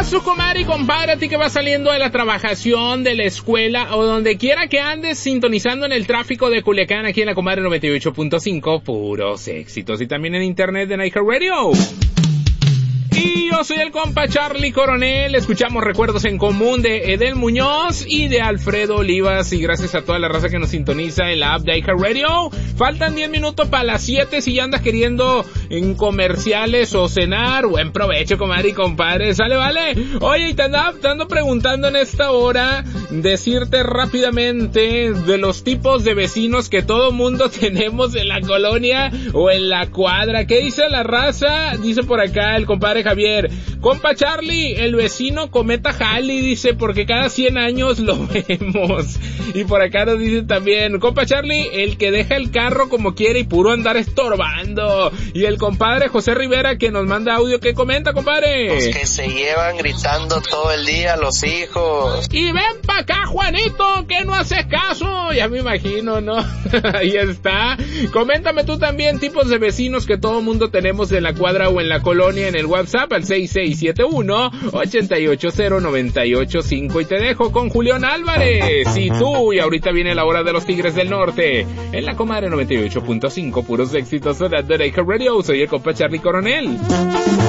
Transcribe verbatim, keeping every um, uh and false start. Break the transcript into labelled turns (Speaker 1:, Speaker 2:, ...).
Speaker 1: abrazo, comadre y compadre, a ti que vas saliendo de la trabajación, de la escuela o donde quiera que andes sintonizando en el tráfico de Culiacán, aquí en la Comadre noventa y ocho punto cinco, puros éxitos. Y también en internet de iHeartRadio. Y yo soy el compa Charlie Coronel. Escuchamos Recuerdos en Común de Edel Muñoz y de Alfredo Olivas. Y gracias a toda la raza que nos sintoniza en la app de iHeartRadio. Faltan diez minutos para las siete. Si ya andas queriendo en comerciales o cenar, buen provecho, comadre y compadre. Sale, vale. Oye, y te ando, te ando preguntando en esta hora, decirte rápidamente de los tipos de vecinos que todo mundo tenemos en la colonia o en la cuadra. ¿Qué dice la raza? Dice por acá el compadre Javier: compa Charlie, el vecino Cometa Halley, dice, porque cada cien años lo vemos. Y por acá nos dice también, compa Charlie, el que deja el carro como quiere y puro andar estorbando. Y el compadre José Rivera, que nos manda audio, ¿qué comenta, compadre?
Speaker 2: Los que se llevan gritando todo el día los hijos.
Speaker 1: Y ven pa' acá, Juanito, que no haces caso. Ya me imagino, ¿no? Ahí está. Coméntame tú también tipos de vecinos que todo mundo tenemos en la cuadra o en la colonia en el WhatsApp al seis seis siete uno, ocho ocho cero, nueve ocho cinco. Y te dejo con Julián Álvarez y tú. Y ahorita viene la hora de los Tigres del Norte en la Comadre noventa y ocho punto cinco, puros éxitos de iHeartRadio. Soy el compa Charlie Coronel.